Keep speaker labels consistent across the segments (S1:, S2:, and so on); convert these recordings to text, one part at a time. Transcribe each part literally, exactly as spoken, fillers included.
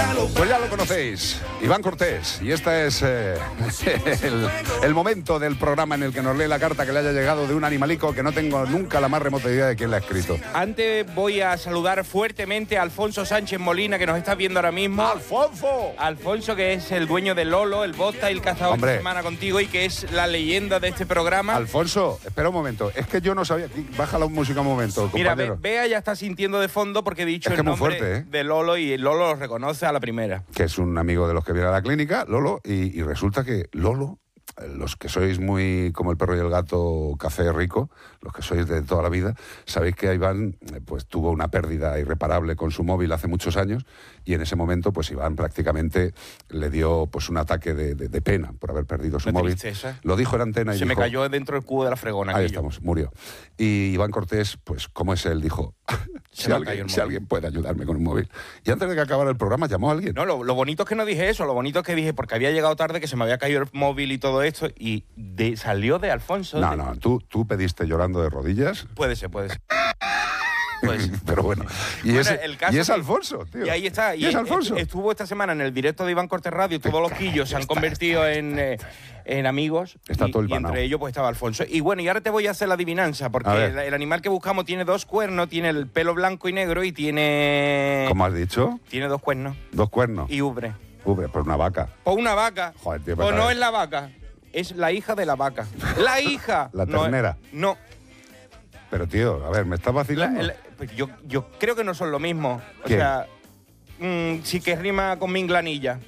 S1: Pues ya lo conocéis, Iván Cortés, y este es eh, el, el momento del programa en el que nos lee la carta que le haya llegado de un animalico que no tengo nunca la más remota idea de quién la ha escrito.
S2: Antes voy a saludar fuertemente a Alfonso Sánchez Molina, que nos está viendo ahora mismo.
S1: ¡Alfonso!
S2: Alfonso, que es el dueño de Lolo, el Bosta y el Cazador
S1: Hombre.
S2: de Semana Contigo, y que es la leyenda de este programa.
S1: Alfonso, espera un momento, es que yo no sabía... Baja la música un momento,
S2: Mira,
S1: compañero.
S2: Be- Bea ya está sintiendo de fondo porque he dicho
S1: Es que
S2: el
S1: muy
S2: nombre
S1: fuerte, ¿eh?
S2: de Lolo y Lolo lo reconoce a la primera.
S1: Que es un amigo de los que viene a la clínica, Lolo, y, y resulta que Lolo, los que sois muy como el perro y el gato café rico, los que sois de toda la vida, sabéis que Iván pues tuvo una pérdida irreparable con su móvil hace muchos años, y en ese momento pues Iván prácticamente le dio pues un ataque de, de, de pena por haber perdido su
S2: Una
S1: móvil.
S2: tristeza.
S1: Lo dijo en antena y
S2: Se
S1: dijo,
S2: me cayó dentro del cubo de la fregona.
S1: ahí
S2: aquello.
S1: estamos, murió. Y Iván Cortés, pues como es él, dijo,
S2: Se
S1: si,
S2: me cayó
S1: alguien,
S2: el
S1: si
S2: móvil.
S1: alguien puede ayudarme con un móvil. Y antes de que acabara el programa llamó a alguien.
S2: No, lo, lo bonito es que no dije eso, lo bonito es que dije, porque había llegado tarde, que se me había caído el móvil y todo esto, y de, salió de Alfonso.
S1: No,
S2: de-
S1: no, tú, tú pediste llorando de rodillas.
S2: Puede ser, puede ser. Pues,
S1: Pero bueno, y,
S2: Bueno,
S1: es,
S2: el caso
S1: y es
S2: que-
S1: Alfonso, tío.
S2: y ahí está.
S1: Y, es Alfonso.
S2: est- Estuvo esta semana en el directo de Iván Cortés Radio, todos los quillos se han convertido en, eh, en amigos.
S1: Está
S2: y,
S1: todo el
S2: y entre
S1: banao.
S2: ellos pues estaba Alfonso. Y bueno, y ahora te voy a hacer la adivinanza, porque
S1: A ver.
S2: el, el animal que buscamos tiene dos cuernos, tiene el pelo blanco y negro y tiene...
S1: ¿Cómo has dicho?
S2: Tiene dos cuernos
S1: Dos cuernos.
S2: y ubre.
S1: Ubre, pues una vaca.
S2: O una vaca.
S1: Joder, tío,
S2: o
S1: pero
S2: no
S1: es-
S2: es la vaca, es la hija de la vaca. ¡La hija!
S1: La
S2: No es-
S1: ternera.
S2: No.
S1: Pero tío, a ver, ¿me estás
S2: La-
S1: vacilando?
S2: el- pues yo, yo creo que no son lo mismo. O
S1: ¿Quién?
S2: sea, mm, sí que rima con minglanilla.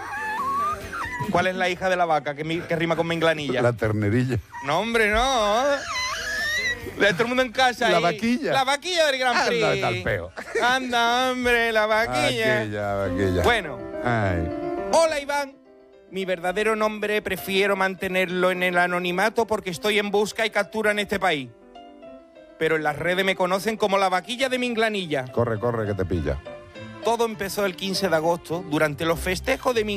S2: ¿Cuál es la hija de la vaca que, mi- que rima con minglanilla?
S1: La ternerilla.
S2: No, hombre, no. De todo el mundo en casa.
S1: La
S2: ahí.
S1: vaquilla.
S2: La vaquilla del Gran Prix.
S1: Anda, tal peo.
S2: Anda, hombre, la vaquilla.
S1: Aquella, vaquilla.
S2: Bueno.
S1: Ay.
S2: Hola, Iván. Mi verdadero nombre prefiero mantenerlo en el anonimato porque estoy en busca y captura en este país. Pero en las redes me conocen como la vaquilla de Minglanilla.
S1: Corre, corre, que te pilla.
S2: Todo empezó el quince de agosto durante los festejos de mi